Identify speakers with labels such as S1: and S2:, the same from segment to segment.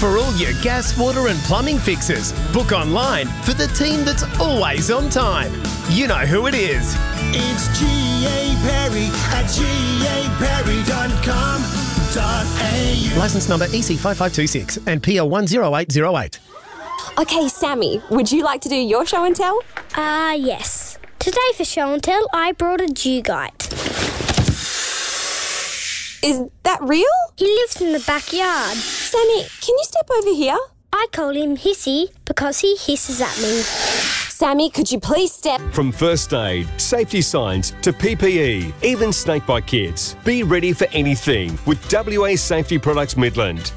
S1: For all your gas, water and plumbing fixes, book online for the team that's always on time. You know who it is.
S2: It's G.A. Perry at gaperry.com.au.
S1: Licence number EC5526 and PL 10808.
S3: Okay, Sammy, would you like to do your show and tell?
S4: Yes. Today for show and tell, I brought a Dugite.
S3: Is that real?
S4: He lives in the backyard.
S3: Sammy, can you step over here?
S4: I call him Hissy because he hisses at me.
S3: Sammy, could you please step?
S5: From first aid, safety signs to PPE, even snakebite kits. Be ready for anything with WA Safety Products Midland.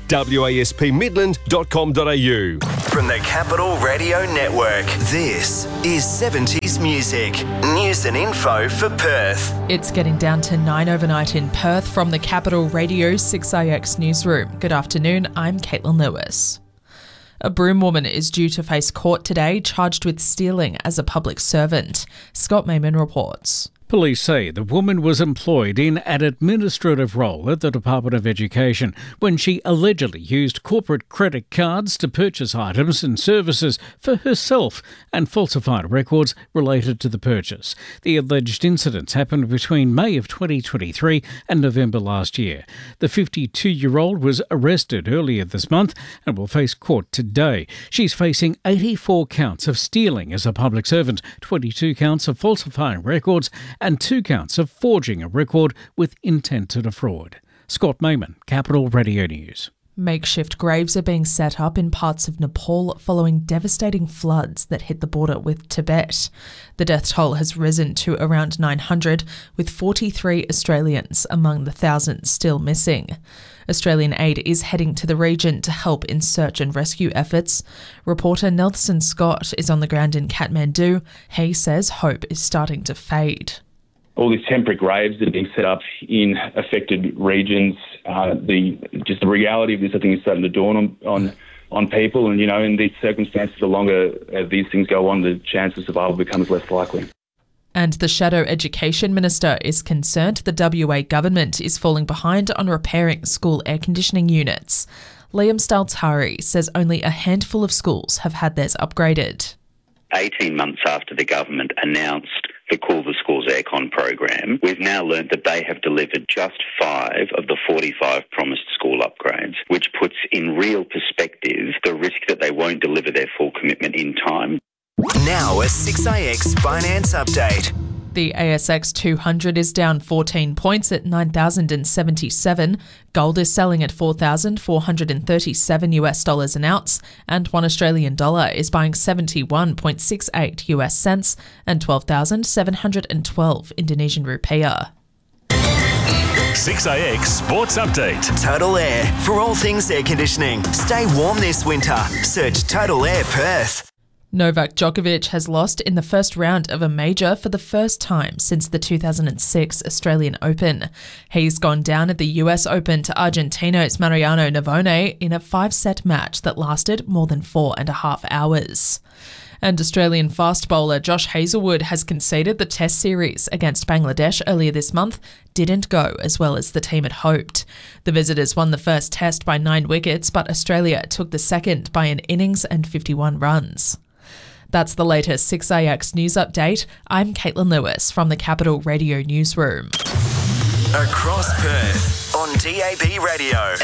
S5: waspmidland.com.au.
S6: From the Capital Radio Network, this is 70s Music. News and info for Perth.
S7: It's getting down to 9 overnight in Perth from the Capital Radio 6IX newsroom. Good afternoon, I'm Caitlin Lewis. A Broome woman is due to face court today, charged with stealing as a public servant. Scott Mayman reports.
S8: Police say the woman was employed in an administrative role at the Department of Education when she allegedly used corporate credit cards to purchase items and services for herself and falsified records related to the purchase. The alleged incidents happened between May of 2023 and November last year. The 52-year-old was arrested earlier this month and will face court today. She's facing 84 counts of stealing as a public servant, 22 counts of falsifying records, and 2 counts of forging a record with intent to defraud. Scott Mayman, Capital Radio News.
S7: Makeshift graves are being set up in parts of Nepal following devastating floods that hit the border with Tibet. The death toll has risen to around 900, with 43 Australians among the thousands still missing. Australian aid is heading to the region to help in search and rescue efforts. Reporter Nelson Scott is on the ground in Kathmandu. He says hope is starting to fade.
S9: All these temporary graves that are being set up in affected regions, the reality of this, I think, is starting to dawn on people. And, in these circumstances, the longer these things go on, the chance of survival becomes less likely.
S7: And the Shadow Education Minister is concerned the WA government is falling behind on repairing school air conditioning units. Liam Staltari says only a handful of schools have had theirs upgraded.
S10: 18 months after the government announced the Cool the Schools Aircon program, we've now learnt that they have delivered just 5 of the 45 promised school upgrades, which puts in real perspective the risk that they won't deliver their full commitment in time.
S6: Now a 6IX finance update.
S7: The ASX 200 is down 14 points at 9,077. Gold is selling at $4,437 an ounce, and $1 Australian dollar is buying 71.68 US cents and 12,712 Indonesian rupiah.
S11: 6IX Sports Update.
S6: Total Air for all things air conditioning. Stay warm this winter. Search Total Air Perth.
S7: Novak Djokovic has lost in the first round of a major for the first time since the 2006 Australian Open. He's gone down at the US Open to Argentino's Mariano Navone in a 5-set match that lasted more than 4.5 hours. And Australian fast bowler Josh Hazlewood has conceded the Test series against Bangladesh earlier this month didn't go as well as the team had hoped. The visitors won the first Test by 9 wickets, but Australia took the second by an innings and 51 runs. That's the latest 6IX news update. I'm Caitlin Lewis from the Capital Radio newsroom.
S6: Across Perth on DAB Radio.